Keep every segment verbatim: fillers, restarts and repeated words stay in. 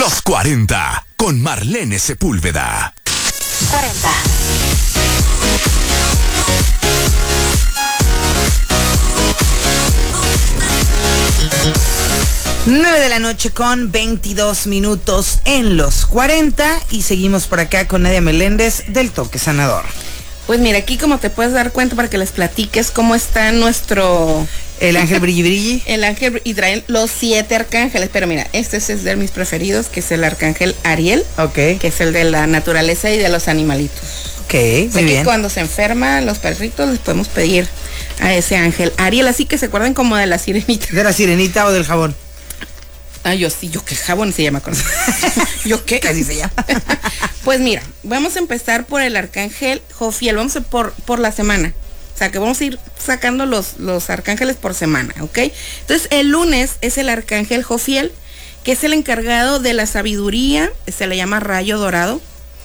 Los cuarenta, con Marlene Sepúlveda. cuarenta. nueve de la noche con veintidós minutos en los cuarenta y seguimos por acá con Nadia Meléndez del Toque Sanador. Pues mira, aquí como te puedes dar cuenta para que les platiques cómo está nuestro... El ángel brilli brilli. El ángel y traen los siete arcángeles, pero mira, este es de mis preferidos, que es el arcángel Ariel, Ok. que es el de la naturaleza y de los animalitos. Ok, O sea, muy que bien. cuando se enferman los perritos les podemos pedir a ese ángel Ariel, así que se acuerdan como de la sirenita. ¿De la sirenita o del jabón? Ah, yo sí, yo qué jabón se llama con eso. ¿Yo qué? Casi se llama. Pues mira, vamos a empezar por el arcángel Jofiel, vamos a por, por la semana. O sea, que vamos a ir sacando los, los arcángeles por semana, ¿ok? Entonces, el lunes es el arcángel Jofiel, que es el encargado de la sabiduría, se le llama rayo dorado.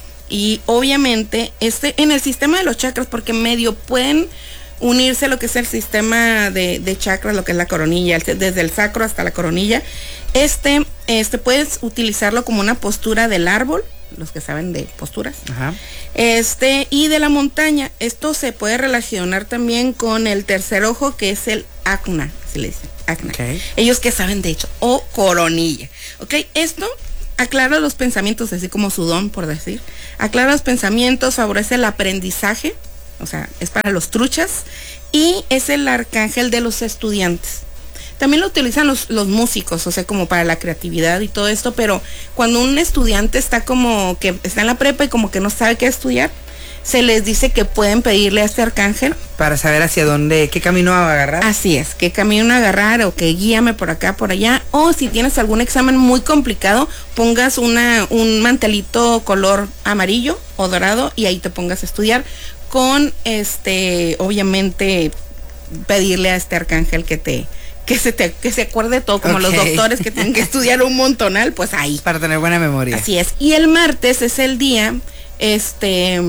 Y obviamente, este en el sistema de los chakras, porque medio pueden unirse a lo que es el sistema de, de chakras, lo que es la coronilla, desde el sacro hasta la coronilla. Este, este puedes utilizarlo como una postura del árbol, los que saben de posturas. Ajá. Este, y de la montaña. Esto se puede relacionar también con el tercer ojo, que es el acna, se le dice, acna. Okay. Ellos que saben de hecho, o coronilla. Ok, esto aclara los pensamientos, así como su don, por decir. Aclara los pensamientos, favorece el aprendizaje, o sea, es para los truchas, y es el arcángel de los estudiantes. También lo utilizan los, los músicos, o sea, como para la creatividad y todo esto, pero cuando un estudiante está como que está en la prepa y como que no sabe qué estudiar, se les dice que pueden pedirle a este arcángel. Para saber hacia dónde, qué camino va a agarrar. Así es, qué camino agarrar o que guíame por acá, por allá. O si tienes algún examen muy complicado, pongas una, un mantelito color amarillo o dorado y ahí te pongas a estudiar con, este, obviamente, pedirle a este arcángel que te... Que se, te, que se acuerde todo, como okay. Los doctores que tienen que estudiar un montonal, pues ahí. Para tener buena memoria. Así es. Y el martes es el día, este,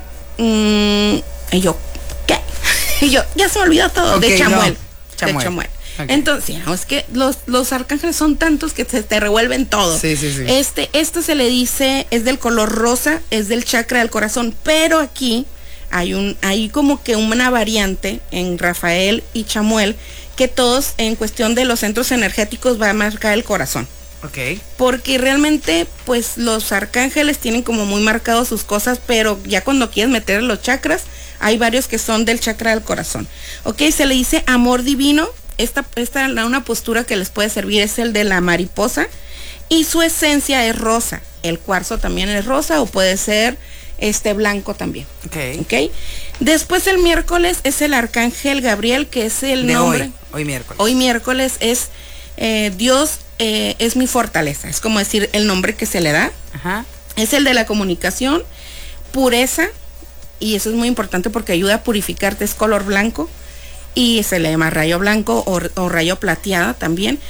mmm, y yo, ¿qué? Y yo, ya se me olvidó todo, okay, de Chamuel. No. Chamuel. De Chamuel. Okay. Entonces, no, es que los, los arcángeles son tantos que se te revuelven todo. Sí, sí, sí. Este, esto se le dice, es del color rosa, es del chakra del corazón, pero aquí hay un, hay como que una variante en Rafael y Chamuel, que todos en cuestión de los centros energéticos va a marcar el corazón. Ok. Porque realmente, pues, los arcángeles tienen como muy marcados sus cosas, pero ya cuando quieres meter los chakras, hay varios que son del chakra del corazón. Ok, se le dice amor divino. Esta, esta una postura que les puede servir es el de la mariposa. Y su esencia es rosa. El cuarzo también es rosa o puede ser este blanco también. Ok. Ok. Después el miércoles es el arcángel Gabriel, que es el de nombre. Hoy, hoy miércoles. Hoy miércoles es eh, Dios eh, es mi fortaleza. Es como decir el nombre que se le da. Ajá. Es el de la comunicación, pureza, y eso es muy importante porque ayuda a purificarte, es color blanco, y se le llama rayo blanco o, o rayo plateada también.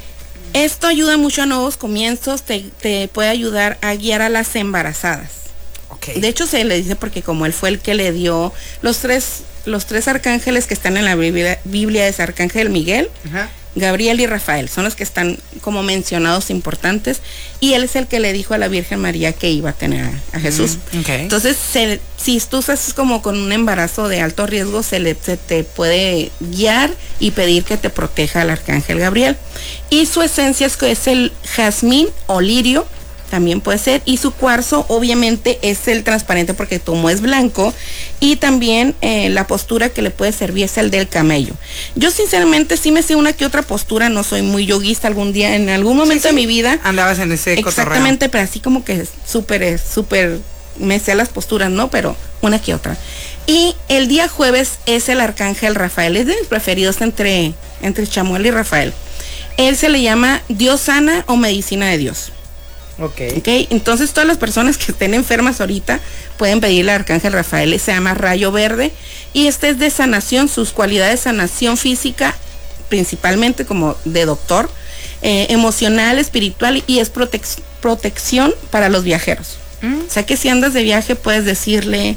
Esto ayuda mucho a nuevos comienzos, te, te puede ayudar a guiar a las embarazadas. Okay. De hecho se le dice porque como él fue el que le dio los tres, los tres arcángeles que están en la Biblia, Biblia es Arcángel Miguel, ajá, Gabriel y Rafael, son los que están como mencionados importantes, y él es el que le dijo a la Virgen María que iba a tener a, a Jesús. Mm, okay. Entonces, se, si tú estás como con un embarazo de alto riesgo, se, le, se te puede guiar y pedir que te proteja al Arcángel Gabriel. Y su esencia es que es el jazmín o lirio, también puede ser, y su cuarzo obviamente es el transparente porque como es blanco, y también eh, la postura que le puede servir es el del camello. Yo sinceramente sí me sé una que otra postura, no soy muy yoguista, algún día, en algún momento sí, sí. de mi vida. Andabas en ese cotorreo. Exactamente, pero así como que súper, súper, me sé las posturas, ¿no? Pero una que otra. Y el día jueves es el arcángel Rafael, es de mis preferidos entre, entre Chamuel y Rafael. Él se le llama Dios sana o medicina de Dios. Okay. ok, entonces todas las personas que estén enfermas ahorita pueden pedirle al arcángel Rafael, se llama rayo verde, y este es de sanación, sus cualidades sanación física, principalmente como de doctor, eh, emocional, espiritual, y es protec- protección para los viajeros. Mm. O sea que si andas de viaje puedes decirle,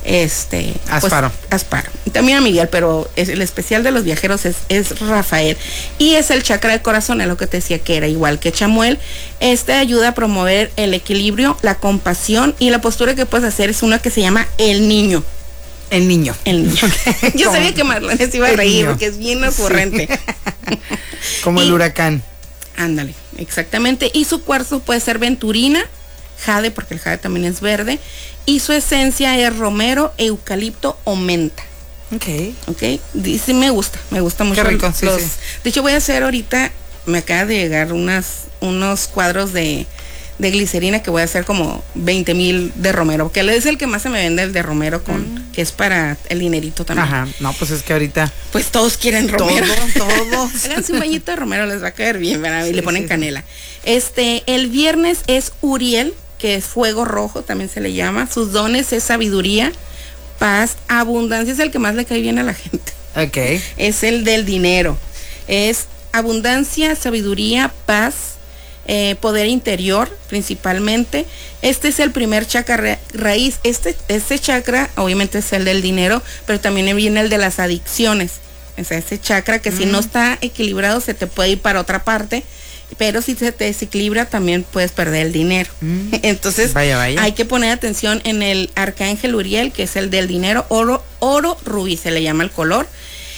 este Asparo. Pues, Asparo. También a Miguel, pero es, el especial de los viajeros es, es Rafael. Y es el chakra del corazón, es lo que te decía que era igual que Chamuel. Este ayuda a promover el equilibrio, la compasión, y la postura que puedes hacer es una que se llama el niño. El niño. El niño. Yo sabía que Marlene se iba a El reír niño. porque es bien ocurrente. Sí. Como Y- el huracán. Ándale, exactamente. Y su cuarzo puede ser venturina, jade, porque el jade también es verde. Y su esencia es romero, eucalipto o menta. Ok. ¿Ok? Dice, me gusta, me gusta mucho. Qué rico, los- sí, sí. De hecho, voy a hacer ahorita, me acaba de llegar unas, unos cuadros de, de glicerina que voy a hacer como veinte mil de romero, porque él es el que más se me vende, el de romero, con Mm. que es para el dinerito también. Ajá. No, pues es que ahorita. Pues todos quieren romero. Todos, todos. Háganse un bañito de romero, les va a caer bien, ¿verdad? Y Sí, le ponen sí, sí. canela. Este, el viernes es Uriel, que es fuego rojo, también se le llama. Sus dones es sabiduría, paz, abundancia, es el que más le cae bien a la gente. Ok. Es el del dinero. Es abundancia, sabiduría, paz, eh, poder interior principalmente. Este es el primer chakra ra- raíz. Este, este chakra obviamente es el del dinero, pero también viene el de las adicciones. O sea, ese chakra que si no está equilibrado se te puede ir para otra parte, pero si se te desequilibra también puedes perder el dinero. Mm. Entonces Vaya, vaya. hay que poner atención en el arcángel Uriel, que es el del dinero, oro, oro rubí se le llama el color.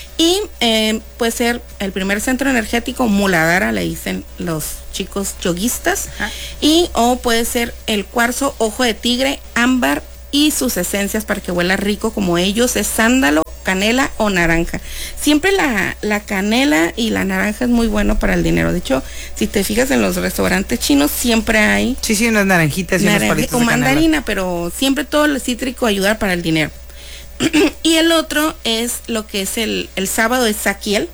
Y eh, puede ser el primer centro energético, Muladhara, le dicen los chicos yoguistas. Ajá. Y o puede ser el cuarzo, ojo de tigre, ámbar, y sus esencias para que huela rico como ellos es sándalo, canela o naranja. Siempre la, la canela y la naranja es muy bueno para el dinero. De hecho, si te fijas en los restaurantes chinos, siempre hay Sí, sí, unas naranjitas y unos naranja palitos o de canela. mandarina, pero siempre todo el cítrico ayuda para el dinero. Y el otro es lo que es el, el sábado es Saquiel,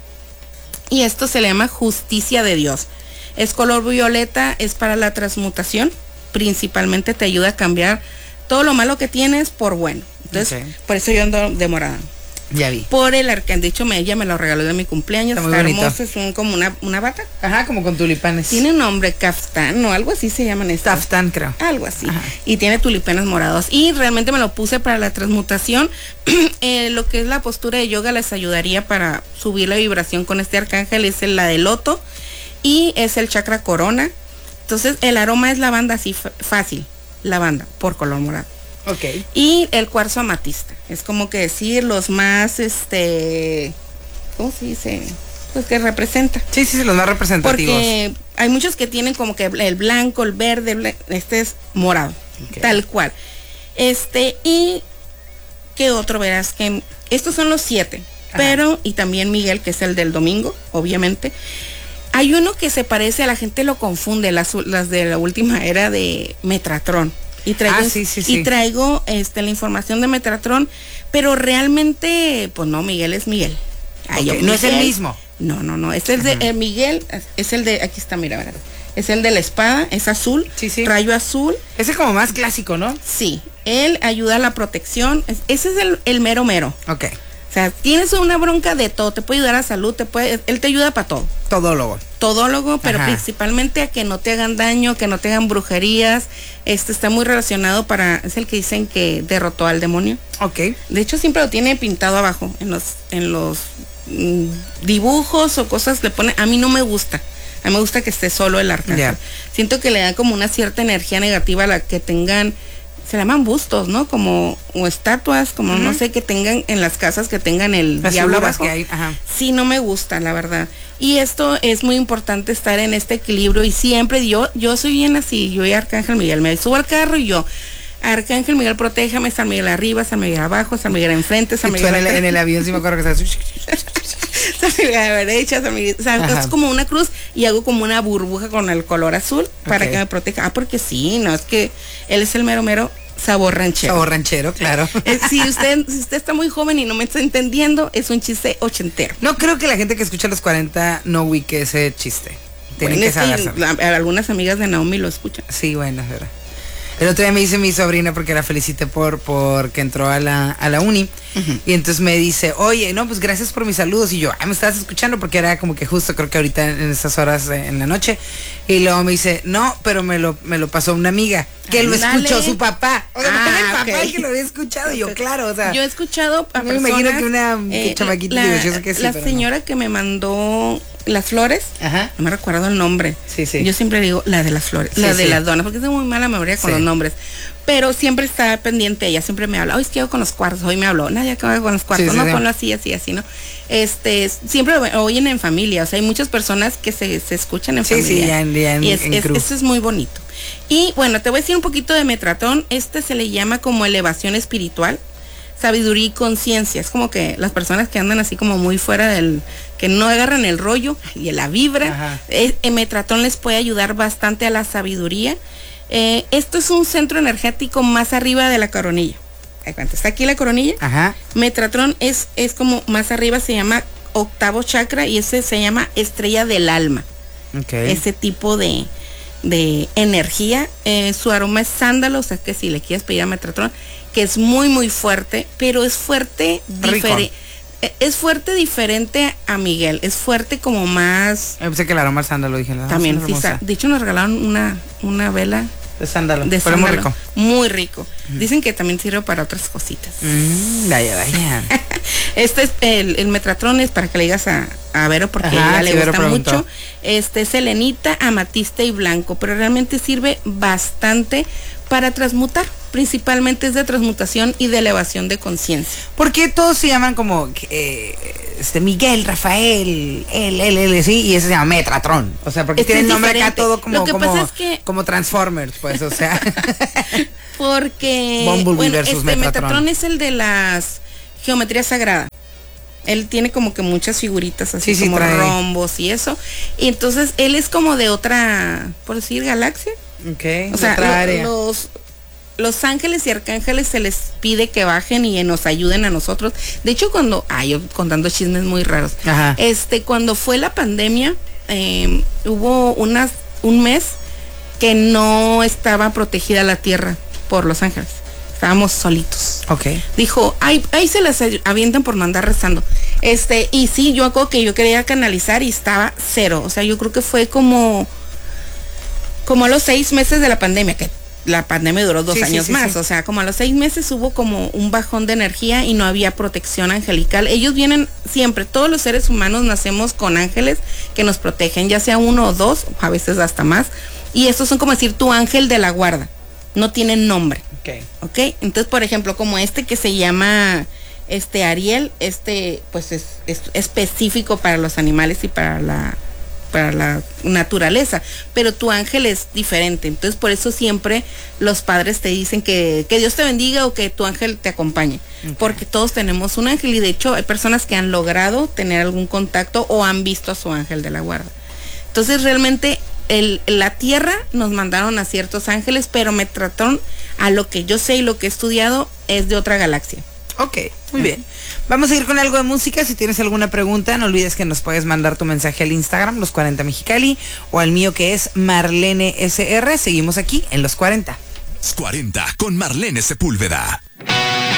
y esto se le llama justicia de Dios. Es color violeta, es para la transmutación, principalmente te ayuda a cambiar todo lo malo que tienes por bueno. Entonces, Ok. por eso yo ando de morada. Ya vi. Por el arcán, de hecho me, ella me lo regaló de mi cumpleaños, Está está, muy bonito. hermoso, es un, como una, una bata. Ajá, como con tulipanes. Tiene un nombre, kaftán o algo así se llaman estos. Taftán, creo. Algo así. Ajá. Y tiene tulipanes morados. Y realmente me lo puse para la transmutación. Eh, lo que es la postura de yoga les ayudaría para subir la vibración con este arcángel. Es el- la de loto. Y es el chakra corona. Entonces el aroma es lavanda así f- fácil. Lavanda por color morado. Ok. Y el cuarzo amatista. Es como que decir los más, este, ¿cómo se dice? Pues que representa. Sí, sí, sí, los más representativos. Porque hay muchos que tienen como que el blanco, el verde, el bla- este es morado, Ok. tal cual. Este, y ¿qué otro verás? Que estos son los siete, Ajá. pero, y también Miguel, que es el del domingo, obviamente. Hay uno que se parece, a la gente lo confunde, las, las de la última era de Metatron. Y traigo, Ah, sí, sí, sí. y traigo este, la información de Metatron, pero realmente, pues no, Miguel es Miguel. Ay, Ok, yo, no es el Miguel. mismo. No, no, no. Este es de eh, Miguel, es el de, aquí está, mira, ¿verdad? Es el de la espada, es azul, Sí, sí. rayo azul. Ese como más clásico, ¿no? Sí, él ayuda a la protección. es- ese es el, el mero mero. Ok. O sea, tienes una bronca de todo, te puede ayudar a salud, te puede, él te ayuda para todo. Todólogo. Todólogo, pero Ajá. principalmente a que no te hagan daño, que no te hagan brujerías. Este está muy relacionado para, es el que dicen que derrotó al demonio. Ok. De hecho, siempre lo tiene pintado abajo, en los, en los mm, dibujos o cosas le pone. A mí no me gusta. A mí me gusta que esté solo el arcángel. Ya. Siento que le da como una cierta energía negativa a la que tengan, se llaman bustos, ¿no? Como, o estatuas, como no Ujú. sé, que tengan en las casas, que tengan el Las diablo figuras abajo. que hay, ajá. Sí, no me gusta, la verdad. Y esto es muy importante, estar en este equilibrio, y siempre yo, yo soy bien así, yo y Arcángel Miguel, me subo al carro y yo, Arcángel Miguel, protéjame, San Miguel arriba, San Miguel abajo, San Miguel enfrente, San Y tú Miguel en el, atrás, en el avión sí me acuerdo que estás... San Miguel a la derecha, San Miguel, o sea, Ajá. es como una cruz, y hago como una burbuja con el color azul para Ok. que me proteja. Ah, porque sí, no, es que él es el mero mero sabor ranchero. Sabor ranchero, claro. Eh, si usted, si usted está muy joven y no me está entendiendo, es un chiste ochentero. No creo que la gente que escucha a los cuarenta no ubique ese chiste. Tienen Bueno, que es que saberlo. la- algunas amigas de Naomi lo escuchan. Sí, bueno, es verdad. El otro día me dice mi sobrina, porque la felicité por porque entró a la, a la uni, uh-huh. y entonces me dice, oye, no, pues gracias por mis saludos. Y yo, ah, me estabas escuchando, porque era como que justo, creo que ahorita en, en esas horas eh, en la noche. Y luego me dice, no, pero me lo, me lo pasó una amiga, que Ay, lo dale. escuchó su papá. O sea, ah, el papá okay. que lo había escuchado. Y yo, claro, o sea. Yo he escuchado a me personas, imagino que una eh, que chamaquita, la, digo, yo sé que sí, la pero señora no. que me mandó las flores, Ajá. no me recuerdo el nombre. Sí, sí. Yo siempre digo la de las flores, sí, la sí. de las donas, porque tengo muy mala memoria con sí. los nombres. Pero siempre está pendiente, ella siempre me habla, hoy es que hago con los cuartos, hoy me habló, Nadia, ¿qué hago con los cuartos? Sí, no, sí, ponlo así, así, así, ¿no? Este, siempre oyen en familia, o sea, hay muchas personas que se, se escuchan en sí, familia. Sí, ya en, ya en, y es, en es, eso es muy bonito. Y bueno, te voy a decir un poquito de Metratron. Este se le llama como elevación espiritual, sabiduría y conciencia. Es como que las personas que andan así como muy fuera del, que no agarran el rollo y la vibra, eh, Metratron les puede ayudar bastante a la sabiduría. Eh, esto es un centro energético más arriba de la coronilla. Está aquí la coronilla. Ajá. Metratron es, es como más arriba, se llama octavo chakra, y ese se llama estrella del alma. Okay. Ese tipo de, de energía. Eh, su aroma es sándalo, o sea que si le quieres pedir a Metratron, que es muy muy fuerte, pero es fuerte diferente. Es fuerte diferente a Miguel, es fuerte como más. Yo pensé que el aroma al sándalo, dije. También, sí, de hecho nos regalaron una, una vela de sándalo, de pero sándalo, muy rico. Muy rico. Mm. Dicen que también sirve para otras cositas. Mm, vaya, vaya. Este es el, el Metratron, es para que le digas a, a Vero, porque Ajá, a ella le sí, gusta Vero mucho. preguntó. Este es selenita, amatista y blanco, pero realmente sirve bastante para transmutar. Principalmente es de transmutación y de elevación de conciencia. ¿Por qué todos se llaman como eh, este Miguel, Rafael, él, él, él, sí, y ese se llama Metratron? O sea, porque este tiene es nombre diferente. acá todo como, Lo que como, pasa es que, como Transformers, pues, o sea. Porque Bumblebee bueno, versus este Metratron. Metatron es el de las geometría sagrada. Él tiene como que muchas figuritas así, sí, como sí, rombos y eso. Y entonces él es como de otra, por decir, galaxia. Okay, o sea, otra lo, área. los los ángeles y arcángeles se les pide que bajen y nos ayuden a nosotros. De hecho, cuando, ay, yo contando chismes muy raros. Ajá. Este, cuando fue la pandemia, eh, hubo unas, un mes que no estaba protegida la tierra por los ángeles. Estábamos solitos. Ok. Dijo, ay, ahí se las avientan por no andar rezando. Este, y sí, yo acuerdo que yo quería canalizar y estaba cero. O sea, yo creo que fue como, como a los seis meses de la pandemia, que la pandemia duró dos sí, años sí, sí, más, sí. O sea, como a los seis meses hubo como un bajón de energía y no había protección angelical. Ellos vienen siempre, todos los seres humanos nacemos con ángeles que nos protegen, ya sea uno o dos, a veces hasta más, y estos son como decir tu ángel de la guarda, no tienen nombre. Okay. Ok, entonces por ejemplo como este que se llama este Ariel, este pues es, es específico para los animales y para la para la naturaleza, pero tu ángel es diferente, entonces por eso siempre los padres te dicen que, que Dios te bendiga o que tu ángel te acompañe, okay. Porque todos tenemos un ángel y de hecho hay personas que han logrado tener algún contacto o han visto a su ángel de la guarda. Entonces realmente el, la tierra nos mandaron a ciertos ángeles, pero Metratron, a lo que yo sé y lo que he estudiado, es de otra galaxia. Ok, muy bien. Vamos a ir con algo de música. Si tienes alguna pregunta, no olvides que nos puedes mandar tu mensaje al Instagram, Los cuarenta Mexicali, o al mío que es Marlene S R. Seguimos aquí en Los cuarenta. Los cuarenta con Marlene Sepúlveda.